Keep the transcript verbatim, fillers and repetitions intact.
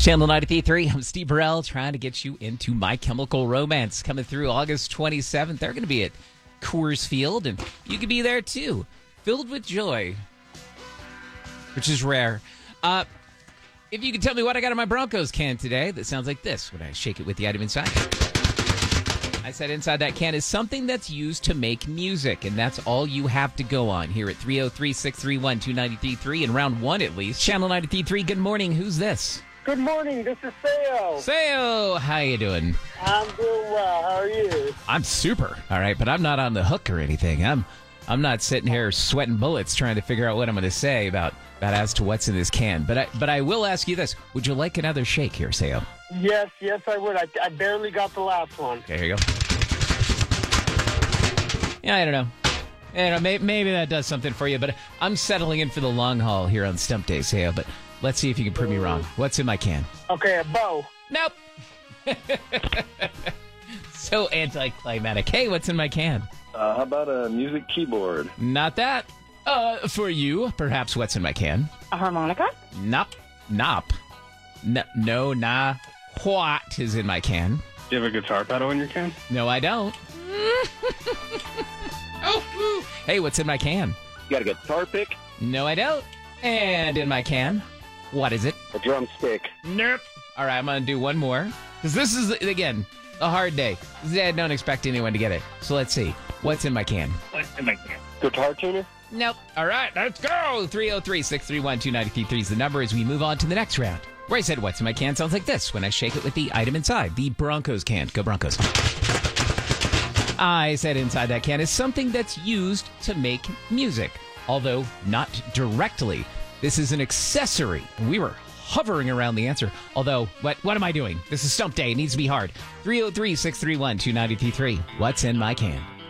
Channel ninety-three point three, I'm Steve Burrell, trying to get you into My Chemical Romance. Coming through August twenty-seventh. They're going to be at Coors Field, and you can be there too. Filled with joy, which is rare. Uh, if you can tell me what I got in my Broncos can today, that sounds like this when I shake it with the item inside. I said inside that can is something that's used to make music, and that's all you have to go on here at three oh three, six three one, two nine three three, in round one at least. Channel ninety-three point three, good morning. Who's this? Good morning. This is Theo. Theo, how you doing? I'm doing well. How are you? I'm super. All right, but I'm not on the hook or anything. I'm I'm not sitting here sweating bullets trying to figure out what I'm going to say about, about as to what's in this can. But I, but I will ask you this. Would you like another shake here, Theo? Yes, yes, I would. I, I barely got the last one. Okay, here you go. Yeah, I don't know. I don't know, maybe, maybe that does something for you, but I'm settling in for the long haul here on Stump Days, Theo. But let's see if you can prove me wrong. What's in my can? Okay, a bow. Nope. So anticlimactic. Hey, what's in my can? Uh, how about a music keyboard? Not that. Uh, for you, perhaps what's in my can? A harmonica? Nop. Nop. No, no, nah. What is in my can? Do you have a guitar pedal in your can? No, I don't. Oh, hey, what's in my can? You got a guitar pick? No, I don't. And in my can, what is it? A drumstick. Nope. All right, I'm going to do one more. Because this is, again, a hard day. I don't expect anyone to get it. So let's see. What's in my can? What's in my can? Guitar tuner? Nope. All right, let's go. three oh three, six three one, two nine three three is the number as we move on to the next round. Where I said what's in my can sounds like this when I shake it with the item inside. The Broncos can. Go Broncos. I said inside that can is something that's used to make music, although not directly. This is an accessory. We were hovering around the answer. Although, what what am I doing? This is Stump Day. It needs to be hard. three oh three, six three one, two nine three three. What's in my can?